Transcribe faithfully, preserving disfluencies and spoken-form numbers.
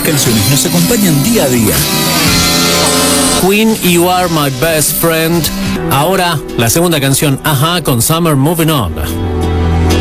Estas canciones nos acompañan día a día. Queen, You Are My Best Friend. Ahora, la segunda canción, Ajá, con Summer Moving On.